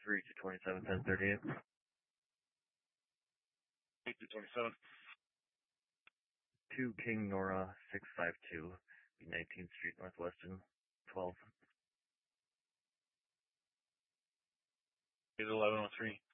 227-1038. 227. 2 King Nora 652, 19th Street Northwestern, 12. 1103.